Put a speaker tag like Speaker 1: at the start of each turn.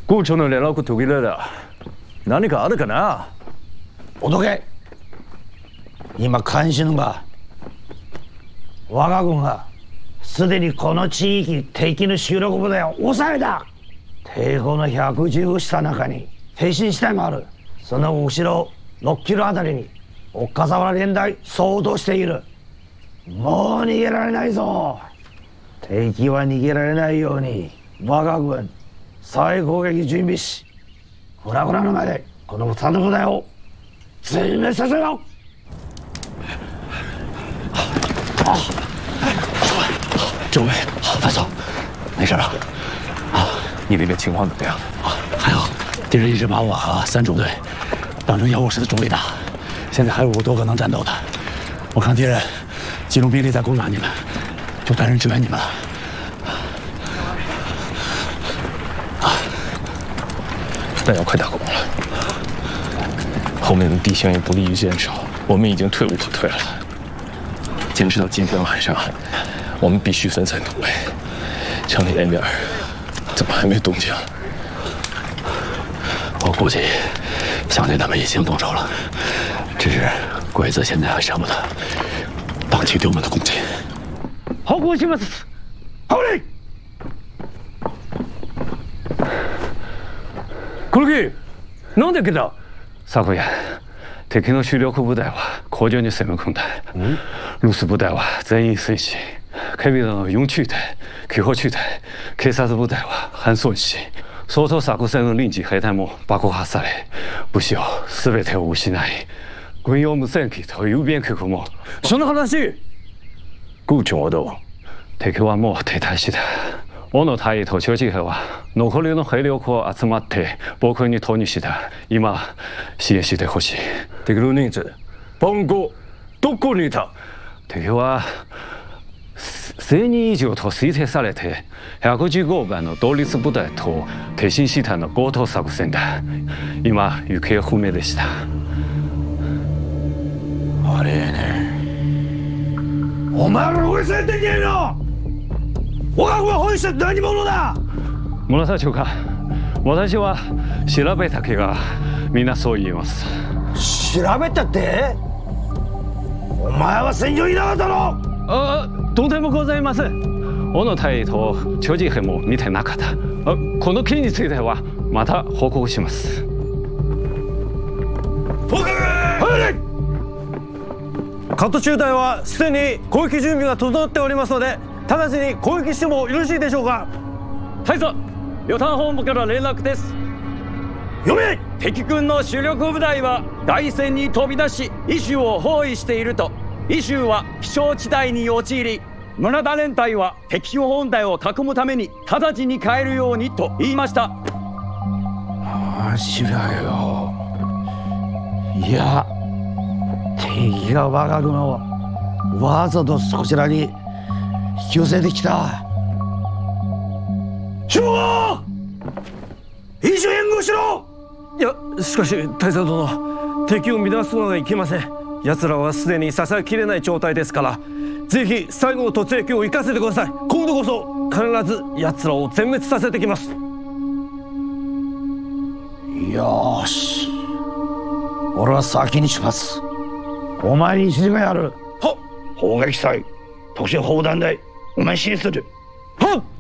Speaker 1: 校長の連絡途切れだ。何かあるかな。
Speaker 2: おどけ。今監視の場。我が軍がすでにこの地域敵の主力部隊を抑えた。抵抗の百獣をした中に兵士地帯もある。その後ろ6キロあたりに岡沢連隊相当している。もう逃げられないぞ。敵は逃げられないように我が軍再攻撃準備し、フラフラの前でこの2の部隊を全滅させろ。
Speaker 3: 政委，范总，没事了。
Speaker 4: 你那边情况怎么样？
Speaker 3: 还好，敌人一直把我和3中队当成药物室的中队打，现在还有5多个能战斗的。我看敌人集中兵力在攻打你们，就派人支援你们了。
Speaker 4: 弹药快打光了，后面的地形也不利于坚守，我们已经退无可退了。坚持到今天晚上，我们必须分散突围。城里那边怎么还没动静？
Speaker 3: 我估计湘军他们已经动手了，只是鬼子现在还舍不得放弃对我们的攻击。
Speaker 1: 好，我行ます。好嘞。黒木、なんで来た？昨夜、敵の主力部隊は工場に攻め込んだ。留守部隊は全員戦死。警備の4中隊、救護中隊、警察部隊は半損し、総統作戦の臨時兵隊も爆破され、武士を全てを失い、軍用無線機と郵便局も。その話、校長どう？敵はもう撤退した。小野大尉と長次兵は残りの兵力を集まって防空に投入した。今支援してほしい。敵の人数、番号、どこにいた？敵は1000人以上と推定されて、115番の同立部隊と挺身したの強盗作戦だ。今行方不明でした。
Speaker 2: あれね。お前ら応援されてんじゃねえの？我が軍は本質何者だ？
Speaker 1: 村田長官、私は調べたけがみんなそう言います。
Speaker 2: 調べたって？お前は戦場にいなかった
Speaker 1: の？とんでもございません。小野大尉と長次兵も見てなかった。この件についてはまた報告します。
Speaker 5: カット中隊はすでに攻撃準備が整っておりますので、直ちに攻撃してもよろしいでしょうか？
Speaker 6: 大佐、予算本部から連絡です。
Speaker 2: 読め！
Speaker 6: 敵軍の主力部隊は大戦に飛び出し伊州を包囲していると。伊州は飛翔地帯に陥り、村田連隊は敵本隊を囲むために直ちに帰るようにと言いました。
Speaker 2: マジだよ。いや、敵が我が軍をわざとこちらに引き寄せてきた。兵庫！伊州援護しろ！
Speaker 5: いや、しかし大佐殿、敵を乱すのがいけません。奴らはすでに支えきれない状態ですから、ぜひ最後の突撃を生かせてください。今度こそ必ず奴らを全滅させてきます。
Speaker 2: よし、俺は先に出発。お前に指示がやる。はっ。砲撃隊、特殊砲弾隊、お前支援する。はっ。